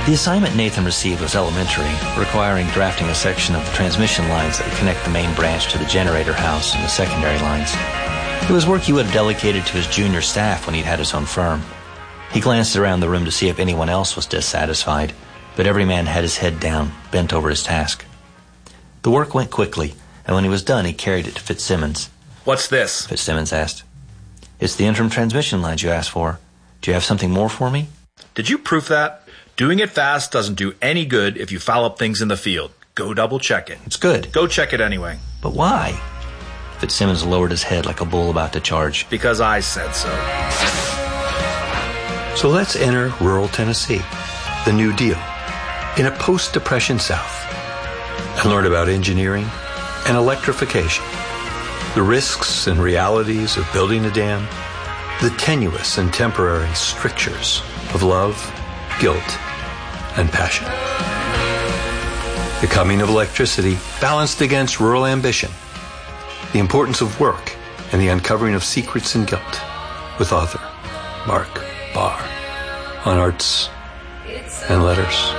The assignment Nathan received was elementary, requiring drafting a section of the transmission lines that would connect the main branch to the generator house and the secondary lines. It was work he would have delegated to his junior staff when he'd had his own firm. He glanced around the room to see if anyone else was dissatisfied, but every man had his head down, bent over his task. The work went quickly, and when he was done, he carried it to Fitzsimmons. "What's this?" Fitzsimmons asked. "It's the interim transmission lines you asked for. Do you have something more for me?" "Did you proof that? Doing it fast doesn't do any good if you foul up things in the field. Go double-check it." "It's good." "Go check it anyway." "But why?" Fitzsimmons lowered his head like a bull about to charge. "Because I said so." So let's enter rural Tennessee, the New Deal, in a post-Depression South, and learn about engineering and electrification, the risks and realities of building a dam, the tenuous and temporary strictures of love, guilt, and passion. The coming of electricity balanced against rural ambition, the importance of work, and the uncovering of secrets and guilt, with author Mark Barr on Arts and Letters.